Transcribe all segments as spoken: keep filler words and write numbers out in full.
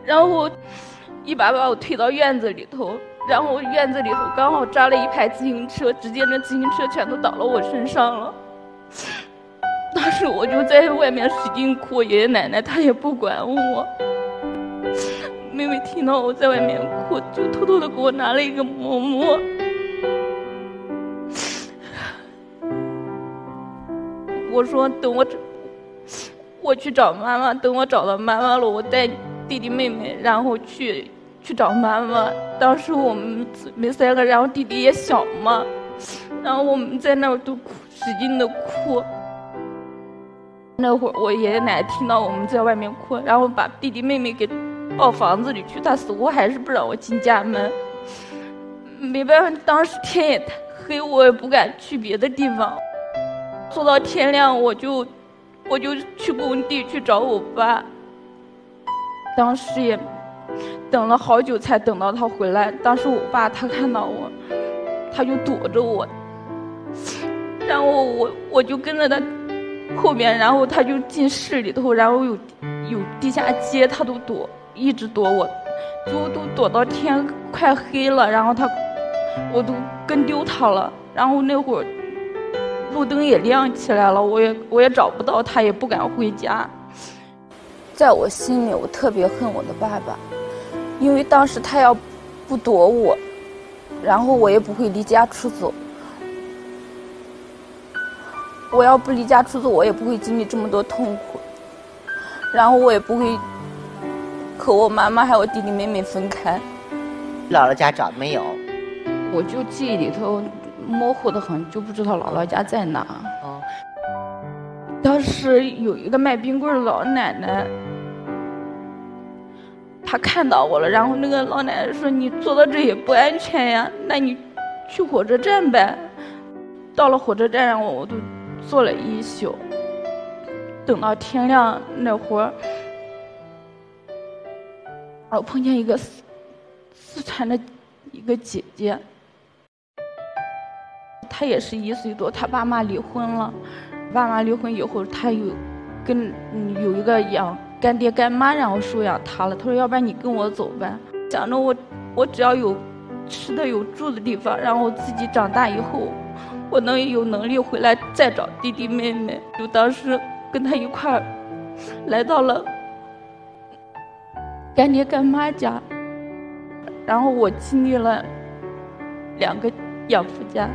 然后一把把我推到院子里头，然后院子里头刚好扎了一排自行车，直接那自行车全都倒到我身上了。当时我就在外面使劲哭，爷爷奶奶他也不管我。妹妹听到我在外面哭，就偷偷的给我拿了一个馍馍。我说等我我去找妈妈，等我找到妈妈了，我带弟弟妹妹然后去去找妈妈。当时我们没三个，然后弟弟也小嘛，然后我们在那儿都哭，使劲的哭。那会儿我爷爷奶奶听到我们在外面哭，然后把弟弟妹妹给抱房子里去，他死活还是不让我进家门。没办法，当时天也太黑，我也不敢去别的地方。做到天亮，我就我就去工地去找我爸。当时也等了好久才等到他回来。当时我爸他看到我，他就躲着我，然后我我就跟着他后面，然后他就进市里头，然后有有地下街，他都躲，一直躲我，就都躲到天快黑了，然后他我都跟丢他了。然后那会儿路灯也亮起来了，我也我也找不到他，也不敢回家。在我心里，我特别恨我的爸爸，因为当时他要不躲我，然后我也不会离家出走。我要不离家出走，我也不会经历这么多痛苦，然后我也不会和我妈妈还有弟弟妹妹分开。 姥姥家找没有？ 我就记忆里头模糊的很，就不知道姥姥家在哪。 哦， 当时有一个卖冰棍的老奶奶，她看到我了，然后那个老奶奶说：“你坐到这也不安全呀，那你去火车站呗。”到了火车站上，我我都坐了一宿，等到天亮那会儿，我碰见一个四四川的一个姐姐，她也是一岁多，她爸妈离婚了，爸妈离婚以后，她有跟有一个养干爹干妈，然后收养她了。她说：“要不然你跟我走呗。”想着我我只要有吃的有住的地方，然后自己长大以后，我能有能力回来再找弟弟妹妹。就当时跟他一块儿来到了干爹干妈家，然后我经历了两个养父家。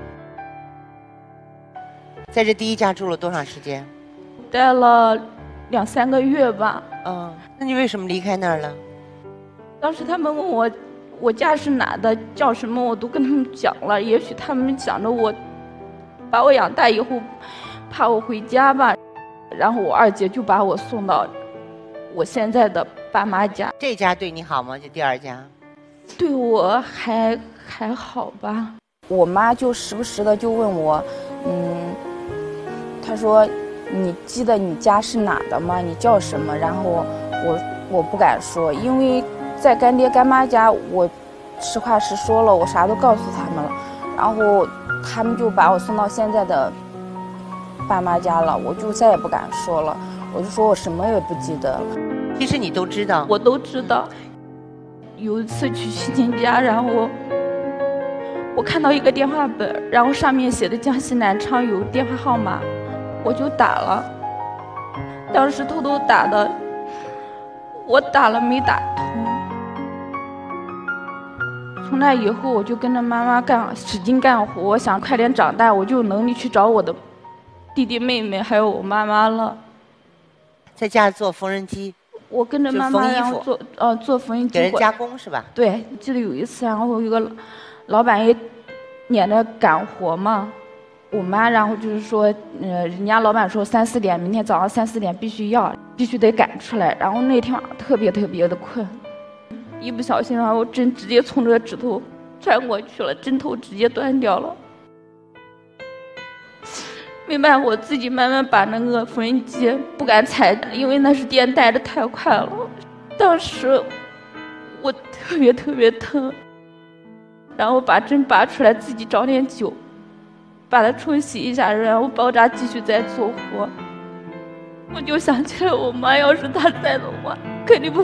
在这第一家住了多长时间？ 待了两三个月吧。 嗯，那你为什么离开那儿了？ 当时他们问我我家是哪的，叫什么，我都跟他们讲了。也许他们想着我把我养大以后怕我回家吧，然后我二姐就把我送到我现在的爸妈家。 这家对你好吗？就第二家？ 对我还还好吧。我妈就时不时的就问我，嗯，她说你记得你家是哪的吗？你叫什么？然后我我不敢说，因为在干爹干妈家，我实话实说了，我啥都告诉他们了，然后他们就把我送到现在的爸妈家了，我就再也不敢说了，我就说我什么也不记得了。 其实你都知道。 我都知道。有一次去亲戚家，然后我看到一个电话本，然后上面写的江西南昌有电话号码，我就打了。当时偷偷打的，我打了没打通。从那以后，我就跟着妈妈干，使劲干活。我想快点长大，我就有能力去找我的弟弟妹妹还有我妈妈了。 在家做缝纫机。 我跟着妈妈然后做呃做缝纫机， 给人加工是吧？对， 记得有一次，然后有个老板也撵着赶活嘛，我妈然后就是说，呃，人家老板说三四点，明天早上三四点必须要，必须得赶出来。然后那天晚上特别特别的困，一不小心啊，我针直接从这个指头穿过去了，针头直接断掉了。没办法，我自己慢慢把那个缝纫机不敢踩，因为那是电带的太快了。当时我特别特别疼，然后把针拔出来，自己找点酒，把它冲洗一下，然后包扎继续再做活。我就想起来，我妈要是她在的话，肯定不